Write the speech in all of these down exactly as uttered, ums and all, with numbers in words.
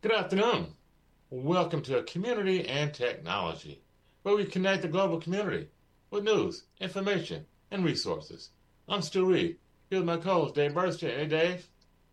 Good afternoon. Welcome to Community and Technology, where we connect the global community with news, information, and resources. I'm Stu Reed, here with my co-host Dave Bernstein. Hey, Dave.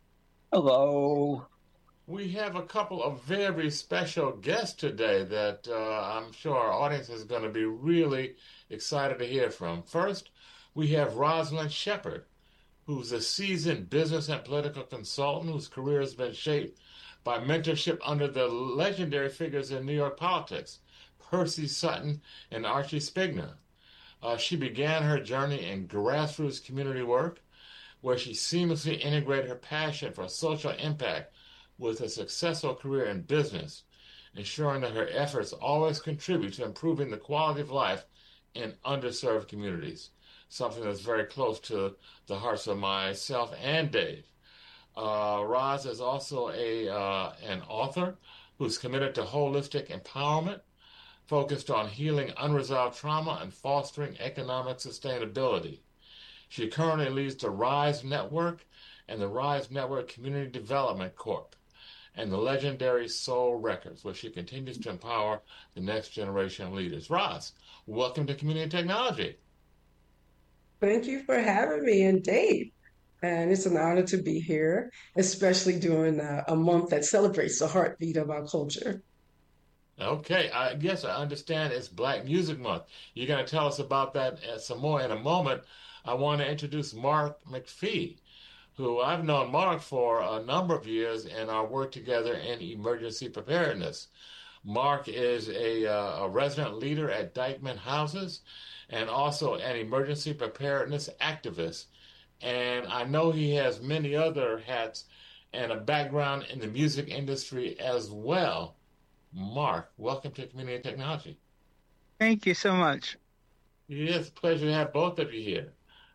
Hello. We have a couple of very special guests today that uh, I'm sure our audience is going to be really excited to hear from. First, we have Rosalind Shepard, who's a seasoned business and political consultant whose career has been shaped by mentorship under the legendary figures in New York politics, Percy Sutton and Archie Spigner. Uh, she began her journey in grassroots community work, where she seamlessly integrated her passion for social impact with a successful career in business, ensuring that her efforts always contribute to improving the quality of life in underserved communities, something that's very close to the hearts of myself and Dave. Uh, Roz is also a uh, an author who's committed to holistic empowerment, focused on healing unresolved trauma and fostering economic sustainability. She currently leads the RISE Network and the RISE Network Community Development Corp and the legendary Soul Records, where she continues to empower the next generation of leaders. Roz, welcome to Community Technology. Thank you for having me and Dave. And it's an honor to be here, especially during a, a month that celebrates the heartbeat of our culture. Okay, I guess I understand it's Black Music Month. You're going to tell us about that uh, some more in a moment. I want to introduce Mark McPhee, who I've known Mark for a number of years and our work together in emergency preparedness. Mark is a, uh, a resident leader at Dyckman Houses and also an emergency preparedness activist. And I know he has many other hats and a background in the music industry as well. Mark, welcome to Community Technology. Thank you so much. It's a pleasure to have both of you here.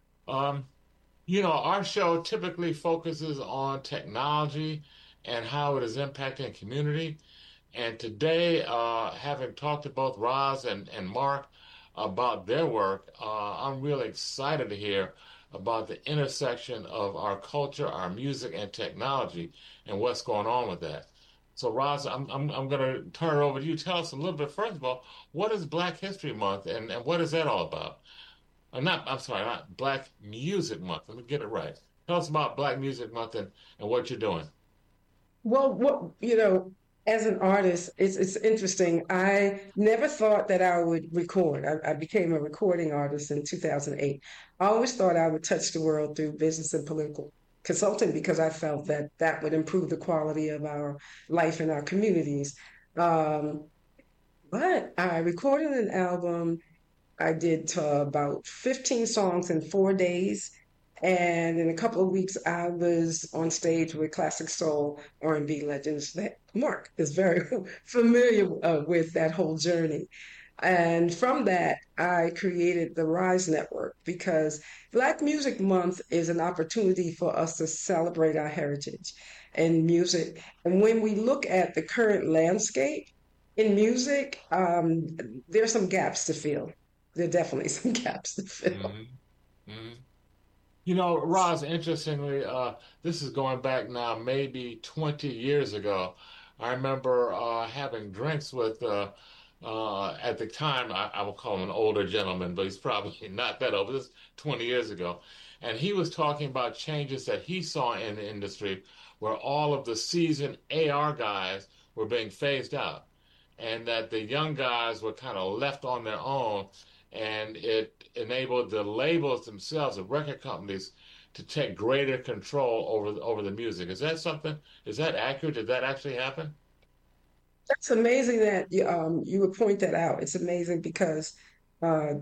Um, you know, our show typically focuses on technology and how it is impacting community. And today, uh, having talked to both Roz and, and Mark about their work, uh, I'm really excited to hear about the intersection of our culture, our music, and technology, and what's going on with that. So, Roz, I'm I'm, I'm going to turn it over to you. Tell us a little bit, first of all, what is Black History Month, and, and what is that all about? Uh, not, I'm sorry, not Black Music Month. Let me get it right. Tell us about Black Music Month and, and what you're doing. Well, what you know, as an artist, it's it's interesting. I never thought that I would record. I, I became a recording artist in two thousand eight. I always thought I would touch the world through business and political consulting because I felt that that would improve the quality of our life in our communities. Um, but I recorded an album. I did uh, about fifteen songs in four days. And in a couple of weeks, I was on stage with classic soul R and B legends that Mark is very familiar uh, with that whole journey. And from that, I created the RISE Network because Black Music Month is an opportunity for us to celebrate our heritage and music. And when we look at the current landscape in music, um, there's some gaps to fill. There are definitely some gaps to fill. hmm You know, Roz, interestingly, uh, this is going back now maybe twenty years ago. I remember uh, having drinks with, uh, uh, at the time, I, I will call him an older gentleman, but he's probably not that old. This is twenty years ago. And he was talking about changes that he saw in the industry where all of the seasoned A R guys were being phased out and that the young guys were kind of left on their own, and it enabled the labels themselves, the record companies, to take greater control over over the music. Is that something? Is that accurate? Did that actually happen? It's amazing that you, um, you would point that out. It's amazing because uh,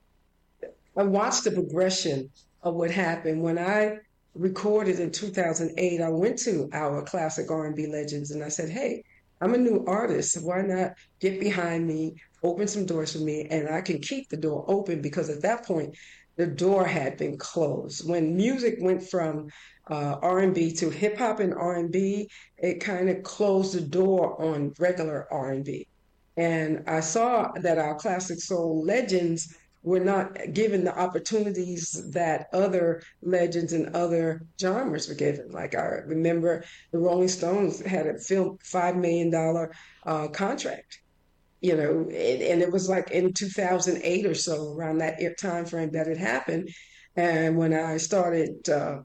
I watched the progression of what happened when I recorded in two thousand eight. I went to our classic R and B legends and I said, "Hey, I'm a new artist. So why not get behind me, open some doors for me, and I can keep the door open because at that point the door had been closed. When music went from uh, R and B to hip hop and R and B, it kind of closed the door on regular R and B. And B. And I saw that our classic soul legends were not given the opportunities that other legends and other genres were given. Like I remember the Rolling Stones had a film five million dollar uh, contract, you know, and, and it was like in two thousand eight or so, around that time frame that it happened. And when I started uh,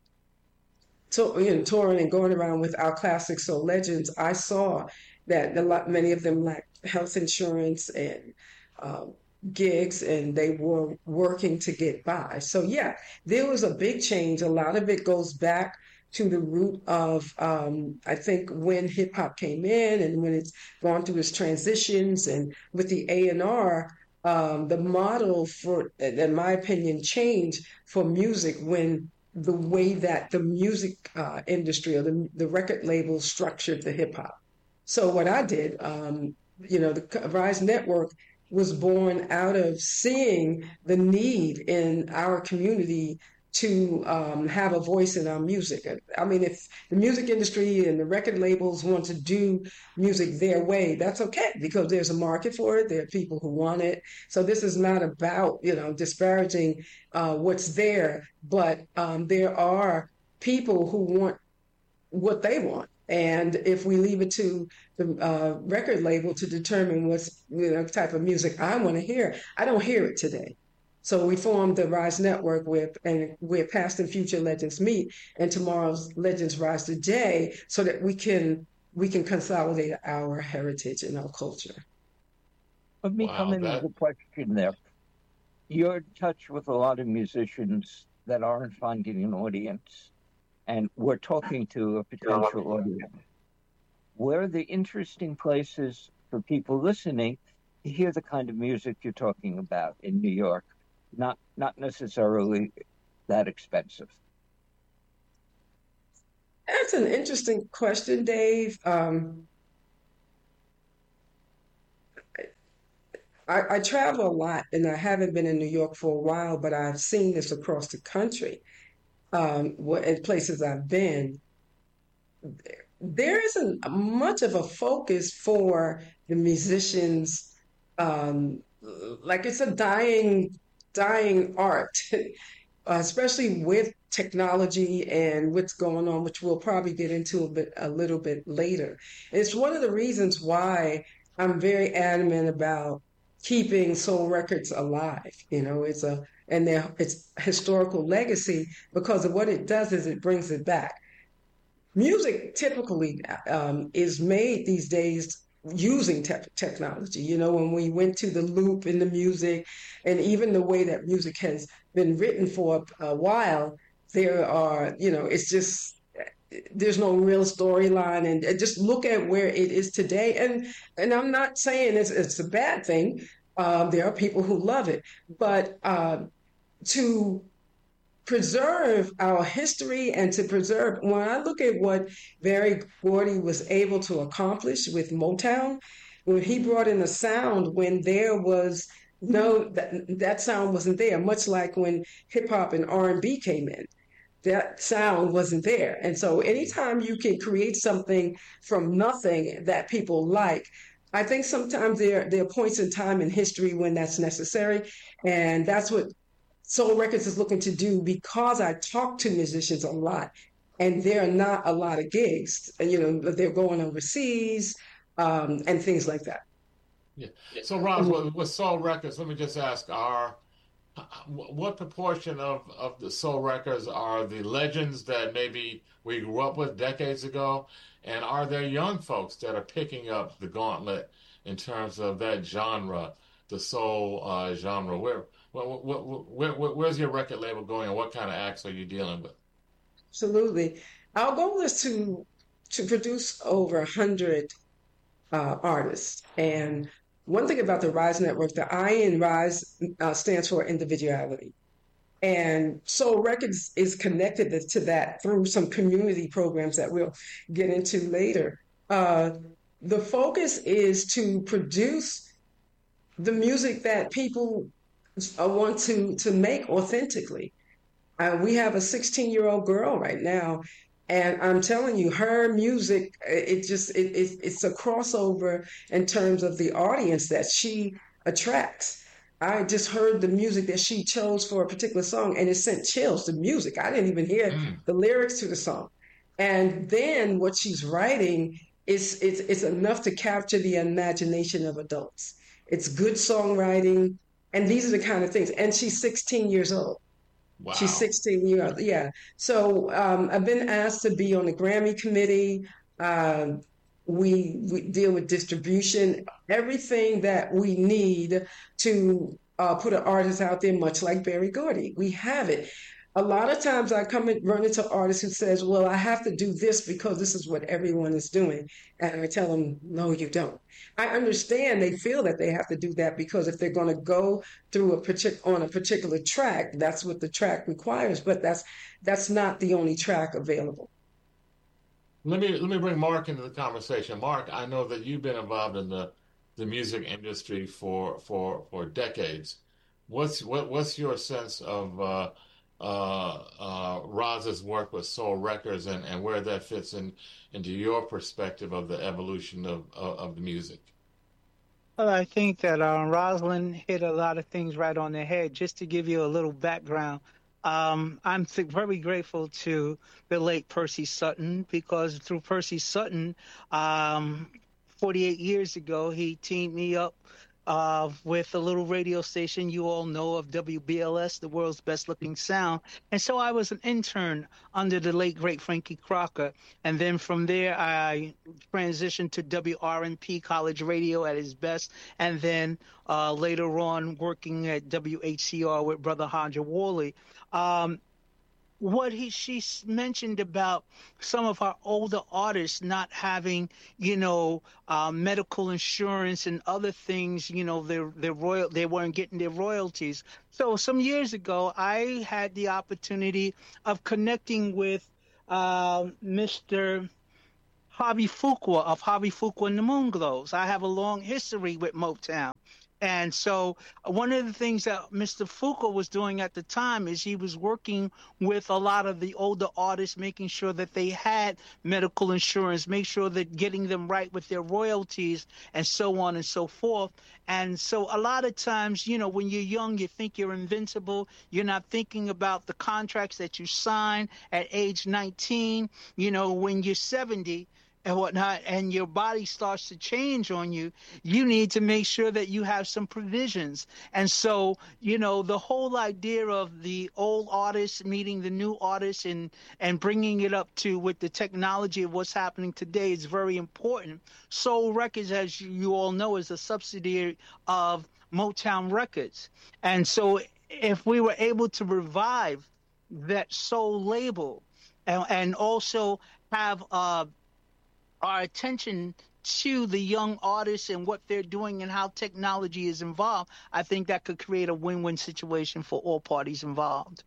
to, you know, touring and going around with our classic soul legends, I saw that a lot, many of them lacked health insurance and um, gigs, and they were working to get by. So yeah, there was a big change. A lot of it goes back to the root of, um, I think, when hip hop came in and when it's gone through its transitions, and with the A and R, um, the model for, in my opinion, changed for music when the way that the music uh, industry or the, the record label structured the hip hop. So what I did, um, you know, the Rise Network was born out of seeing the need in our community to um, have a voice in our music. I mean, if the music industry and the record labels want to do music their way, that's okay, because there's a market for it. There are people who want it. So this is not about, you know, disparaging uh, what's there, but um, there are people who want what they want. And if we leave it to the uh, record label to determine what's, you know, type of music I want to hear, I don't hear it today. So we formed the Rise Network, with, and where past and future legends meet, and tomorrow's legends rise today, so that we can we can consolidate our heritage and our culture. Let me Wow, come in that- with a question there. You're in touch with a lot of musicians that aren't finding an audience, and we're talking to a potential audience. Where are the interesting places for people listening to hear the kind of music you're talking about in New York? Not not necessarily that expensive. That's an interesting question, Dave. Um, I, I travel a lot, and I haven't been in New York for a while, but I've seen this across the country. Um, in places I've been, there isn't much of a focus for the musicians. Um, like it's a dying, dying art, especially with technology and what's going on, which we'll probably get into a bit, a little bit later. It's one of the reasons why I'm very adamant about keeping soul records alive. You know, it's a and their its historical legacy, because of what it does is it brings it back. Music typically um, is made these days using te- technology. You know, when we went to the loop in the music, and even the way that music has been written for a, a while, there are, you know, it's just, there's no real storyline, and, and just look at where it is today. And and I'm not saying it's, it's a bad thing. Um, there are people who love it, but uh, to preserve our history and to preserve, when I look at what Berry Gordy was able to accomplish with Motown, when he brought in a sound when there was no, that, that sound wasn't there, much like when hip hop and R and B came in. That sound wasn't there. And so anytime you can create something from nothing that people like, I think sometimes there, there are points in time in history when that's necessary. And that's what Soul Records is looking to do, because I talk to musicians a lot, and there are not a lot of gigs. And, you know, they're going overseas um, and things like that. Yeah. So, Roz, with, with Soul Records, let me just ask, are what proportion of, of the Soul Records are the legends that maybe we grew up with decades ago? And are there young folks that are picking up the gauntlet in terms of that genre, the soul uh, genre? Where, where, where, where, where's your record label going, and what kind of acts are you dealing with? Absolutely. Our goal is to to produce over a hundred uh, artists. And one thing about the Rise Network, the I in Rise uh, stands for individuality. And Soul Records is connected to that through some community programs that we'll get into later. Uh, the focus is to produce the music that people uh, want to, to make authentically. Uh, we have a sixteen-year-old girl right now, and I'm telling you, her music, it just, it, it, it's a crossover in terms of the audience that she attracts. I just heard the music that she chose for a particular song, and it sent chills. The music, I didn't even hear Mm. the lyrics to the song. And then what she's writing is it's it's enough to capture the imagination of adults. It's good songwriting, and these are the kind of things. And she's sixteen years old. She's Wow. sixteen years old. Yeah. So um, I've been asked to be on the Grammy committee. Um, we, we deal with distribution, everything that we need to uh, put an artist out there, much like Berry Gordy. We have it. A lot of times I come and run into artists who says, well, I have to do this because this is what everyone is doing. And I tell them, no, you don't. I understand they feel that they have to do that because if they're going to go through a partic- on a particular track, that's what the track requires. But that's that's not the only track available. Let me let me bring Mark into the conversation. Mark, I know that you've been involved in the the music industry for for for decades. What's what what's your sense of uh, uh, uh, Roz's work with Soul Records and, and where that fits in into your perspective of the evolution of of, of the music? Well, I think that uh, Rosalind hit a lot of things right on the head. Just to give you a little background, um, I'm th- very grateful to the late Percy Sutton because through Percy Sutton, um, forty-eight years ago, he teamed me up uh, with a little radio station you all know of, W B L S, the world's best looking sound. And so I was an intern under the late, great Frankie Crocker. And then from there, I transitioned to W R N P College Radio at its best. And then uh, later on, working at W H C R with Brother Hodger Worley. Um, what he she s- mentioned about some of our older artists not having, you know, uh, medical insurance and other things, you know, their their royal they weren't getting their royalties. So some years ago, I had the opportunity of connecting with uh, Mister Harvey Fuqua of Harvey Fuqua and the Moonglows. I have a long history with Motown. And so uh, one of the things that Mister Fuqua was doing at the time is he was working with a lot of the older artists, making sure that they had medical insurance, make sure that getting them right with their royalties and so on and so forth. And so a lot of times, you know, when you're young, you think you're invincible. You're not thinking about the contracts that you sign at age nineteen. You know, when you're seventy and whatnot, and your body starts to change on you, you need to make sure that you have some provisions. And so, you know, the whole idea of the old artists meeting the new artists and, and bringing it up to with the technology of what's happening today is very important. Soul Records, as you all know, is a subsidiary of Motown Records. And so if we were able to revive that soul label and, and also have uh, our attention to the young artists and what they're doing and how technology is involved, I think that could create a win-win situation for all parties involved.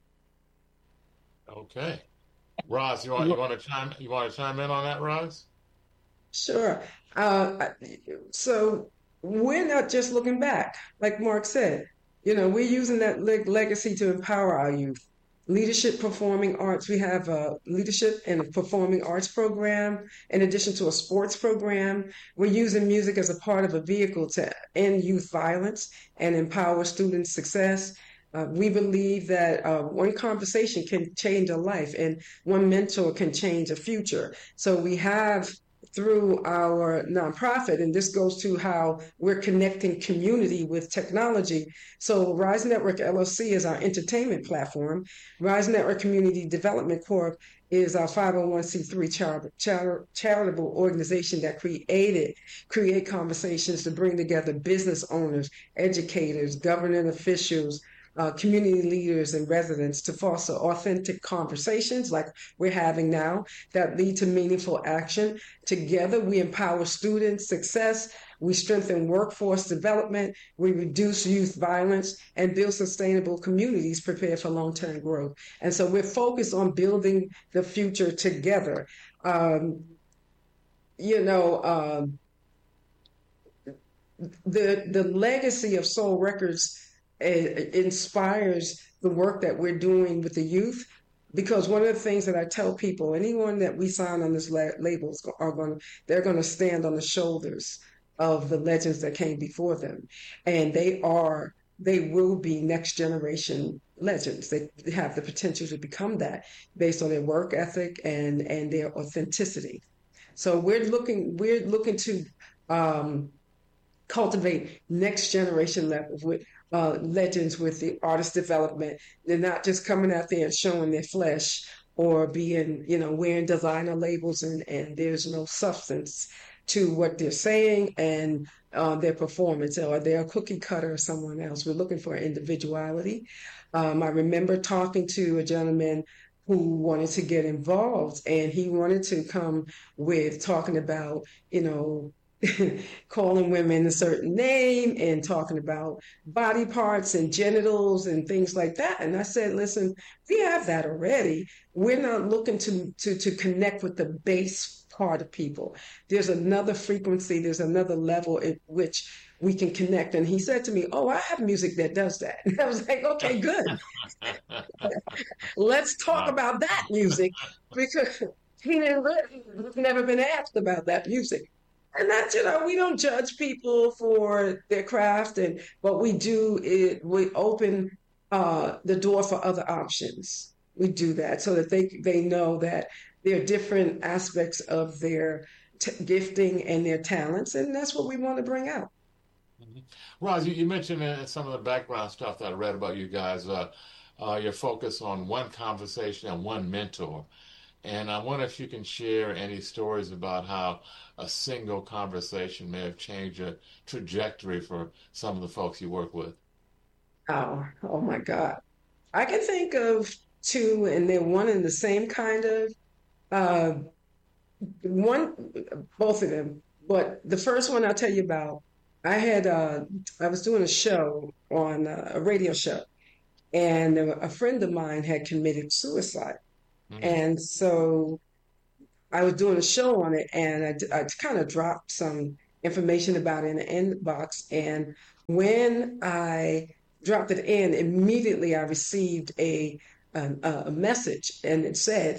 Okay, Roz, you want you want to chime you want to chime in on that, Roz? Sure. Uh, so we're not just looking back, like Mark said. You know, we're using that leg- legacy to empower our youth. Leadership Performing Arts, we have a leadership and a performing arts program in addition to a sports program. We're using music as a part of a vehicle to end youth violence and empower student success. Uh, we believe that uh, one conversation can change a life and one mentor can change a future. So we have through our nonprofit, and this goes to how we're connecting community with technology. So Rise Network L L C is our entertainment platform. Rise Network Community Development Corp is our five oh one c three char- char- charitable organization that created create conversations to bring together business owners, educators, government officials, uh, community leaders and residents to foster authentic conversations like we're having now that lead to meaningful action. Together, we empower students' success, we strengthen workforce development, we reduce youth violence, and build sustainable communities prepared for long-term growth. And so we're focused on building the future together. Um, you know, um, the the legacy of Soul Records it inspires the work that we're doing with the youth, because one of the things that I tell people, anyone that we sign on this la- labels are going to, they're going to stand on the shoulders of the legends that came before them. And they are they will be next generation legends. They have the potential to become that based on their work ethic and and their authenticity. So we're looking we're looking to um, cultivate next generation levels with uh, legends with the artist development. They're not just coming out there and showing their flesh or being, you know, wearing designer labels and, and there's no substance to what they're saying and uh, their performance, or they're a cookie cutter or someone else. We're looking for individuality. Um, I remember talking to a gentleman who wanted to get involved, and he wanted to come with talking about, you know, calling women a certain name and talking about body parts and genitals and things like that. And I said, listen, we have that already. We're not looking to to to connect with the base part of people. There's another frequency, there's another level at which we can connect. And he said to me, oh, I have music that does that. And I was like, okay, good. Let's talk wow. about that music, because he didn't, he's never been asked about that music. And that's, you know, we don't judge people for their craft, and what we do is we open uh, the door for other options. We do that so that they they know that there are different aspects of their t- gifting and their talents, and that's what we want to bring out. Mm-hmm. Roz, you, you mentioned uh, some of the background stuff that I read about you guys, uh, uh, your focus on one conversation and one mentor. And I wonder if you can share any stories about how a single conversation may have changed your trajectory for some of the folks you work with. Oh, oh my God. I can think of two, and they're one and the same kind of, uh, one, both of them. But the first one I'll tell you about, I had, uh, I was doing a show on uh, a radio show, and a friend of mine had committed suicide. Mm-hmm. And so I was doing a show on it, and I, I kind of dropped some information about it in the inbox. And when I dropped it in, immediately I received a, a, a message, and it said,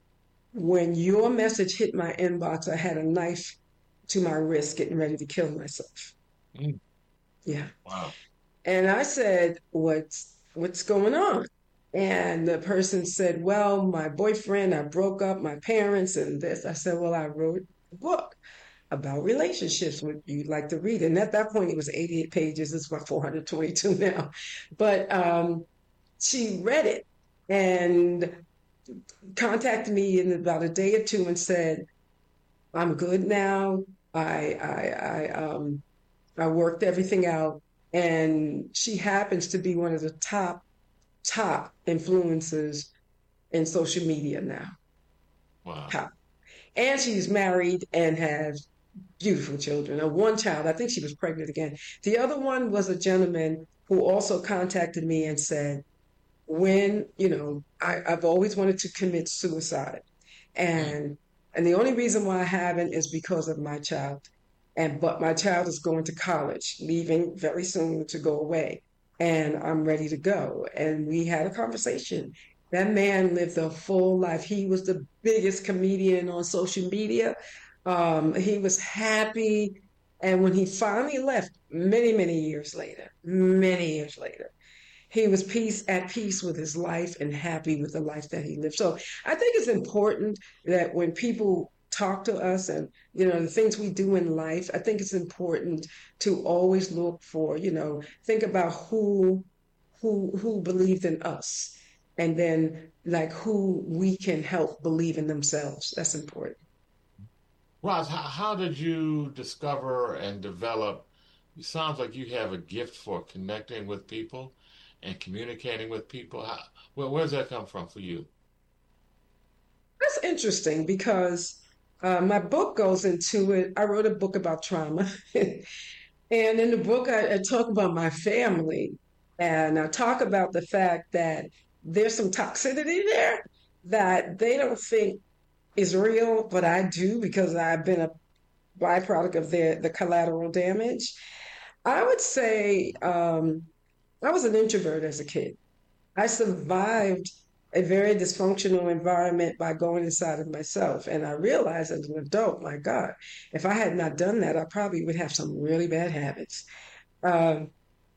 when your message hit my inbox, I had a knife to my wrist getting ready to kill myself. Mm. Yeah. Wow. And I said, what's, what's going on? And the person said, well, my boyfriend, I broke up, my parents, and this. I said, well, I wrote a book about relationships. Would you like to read it? And at that point, it was eighty-eight pages. It's about four hundred twenty-two now. But um, she read it and contacted me in about a day or two and said, I'm good now. I, I, I, um, I worked everything out. And she happens to be one of the top top influencers in social media now. Wow. Top. And she's married and has beautiful children. Uh, one child, I think she was pregnant again. The other one was a gentleman who also contacted me and said, when, you know, I, I've always wanted to commit suicide. And and the only reason why I haven't is because of my child. And but my child is going to college, leaving very soon to go away. And I'm ready to go. And we had a conversation. That man lived a full life. He was the biggest comedian on social media. Um, he was happy. And when he finally left, many, many years later, many years later, he was peace at peace with his life and happy with the life that he lived. So I think it's important that when people talk to us and, you know, the things we do in life, I think it's important to always look for, you know, think about who who who believed in us, and then like who we can help believe in themselves. That's important. Roz, how, how did you discover and develop, it sounds like you have a gift for connecting with people and communicating with people. How, where, where does that come from for you? That's interesting because Uh, my book goes into it. I wrote a book about trauma. And in the book, I, I talk about my family. And I talk about the fact that there's some toxicity there that they don't think is real, but I do because I've been a byproduct of their, the collateral damage. I would say um, I was an introvert as a kid. I survived a very dysfunctional environment by going inside of myself. And I realized as an adult, my God, if I had not done that, I probably would have some really bad habits. Um,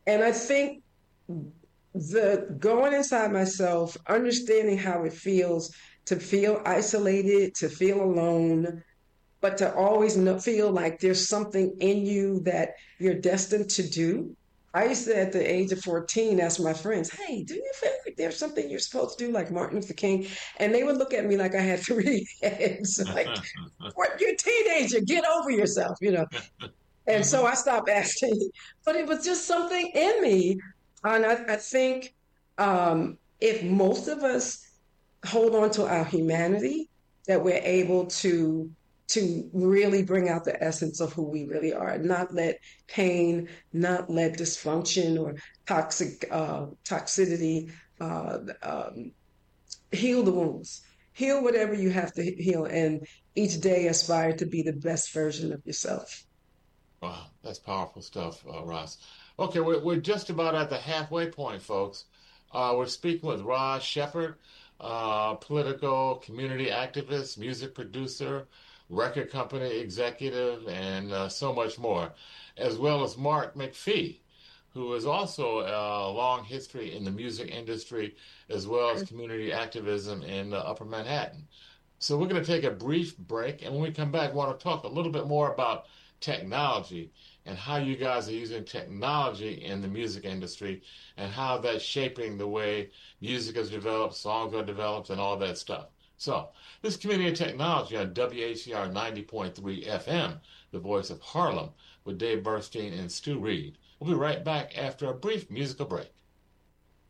And I think the going inside myself, understanding how it feels to feel isolated, to feel alone, but to always know, feel like there's something in you that you're destined to do. I used to, at the age of fourteen, ask my friends, hey, do you feel like there's something you're supposed to do, like Martin Luther King? And they would look at me like I had three heads, like, what, you're a teenager, get over yourself, you know? And so I stopped asking, but it was just something in me. And I, I think um, if most of us hold on to our humanity, that we're able to to really bring out the essence of who we really are, not let pain, not let dysfunction or toxic uh, toxicity uh, um, heal the wounds. Heal whatever you have to heal, and each day aspire to be the best version of yourself. Wow, that's powerful stuff, uh, Roz. Okay, we're, we're just about at the halfway point, folks. Uh, we're speaking with Roz Shepard, uh, political community activist, music producer, record company executive, and uh, so much more, as well as Mark McPhee, who is also a long history in the music industry, as well as community activism in uh, Upper Manhattan. So we're going to take a brief break, and when we come back, we want to talk a little bit more about technology and how you guys are using technology in the music industry and how that's shaping the way music is developed, songs are developed, and all that stuff. So, this is Community Technology on W H C R ninety point three F M, the voice of Harlem, with Dave Bernstein and Stu Reed. We'll be right back after a brief musical break.